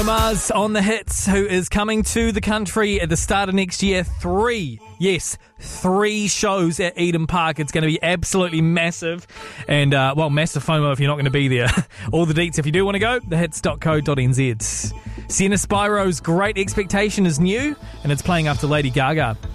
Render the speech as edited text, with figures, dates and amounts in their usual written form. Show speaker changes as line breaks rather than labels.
Mars on the hits, who is coming to the country at the start of next year. 3 shows at Eden Park. It's going to be absolutely massive. And, massive FOMO if you're not going to be there. All the deets if you do want to go, thehits.co.nz. Sienna Spiro's Great Expectation is new, and it's playing after Lady Gaga.